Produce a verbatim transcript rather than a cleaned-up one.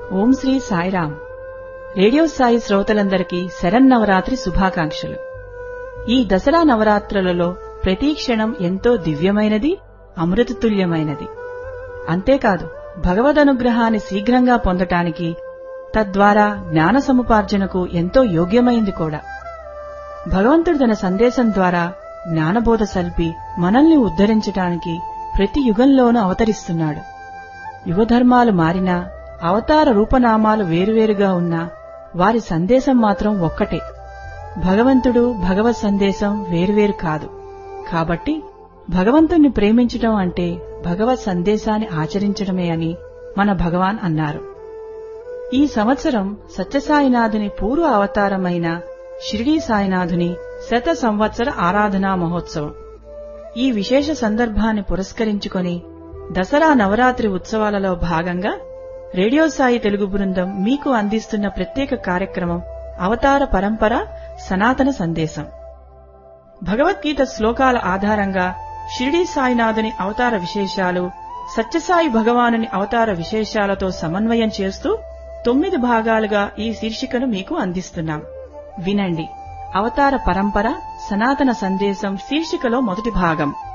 ఓం Shri Sairam. Radio Sai శ్రోతలందరికీ శరన్నవరాత్రి శుభాకాంక్షలు. ఈ దసరా నవరాత్రులలో ప్రతి క్షణం ఎంతో దివ్యమైనది, అమృతతుల్యమైనది. అంతేకాదు, భగవదనుగ్రహాన్ని శీఘ్రంగా పొందటానికి, తద్వారా జ్ఞాన సముపార్జనకు ఎంతో యోగ్యమైంది కూడా. భగవంతుడు తన సందేశం ద్వారా జ్ఞానబోధ సల్పి మనల్ని ఉద్ధరించటానికి ప్రతి యుగంలోనూ అవతరిస్తున్నాడు. యుగధర్మాలు మారినా, అవతార రూపనామాలు వేరువేరుగా ఉన్నా వారి సందేశం మాత్రం ఒక్కటే. భగవంతుడు, భగవత్ సందేశం వేరువేరు కాదు. కాబట్టి భగవంతుణ్ణి ప్రేమించటం అంటే భగవత్ సందేశాన్ని ఆచరించడమే అని మన భగవాన్ అన్నారు. ఈ సంవత్సరం సత్యసాయినాథుని పూర్వ అవతారమైన షిరిడీ సాయినాథుని శత సంవత్సర ఆరాధనా మహోత్సవం. ఈ విశేష సందర్భాన్ని పురస్కరించుకొని దసరా నవరాత్రి ఉత్సవాలలో భాగంగా రేడియో సాయి తెలుగు బృందం మీకు అందిస్తున్న ప్రత్యేక కార్యక్రమం అవతార పరంపర సనాతన సందేశం. భగవద్గీత శ్లోకాల ఆధారంగా షిరిడీ సాయినాథుని అవతార విశేషాలు, సత్యసాయి భగవానుని అవతార విశేషాలతో సమన్వయం చేస్తూ తొమ్మిది భాగాలుగా ఈ శీర్షికను మీకు అందిస్తున్నాం. వినండి. అవతార పరంపర సనాతన సందేశం శీర్షికలో మొదటి భాగం.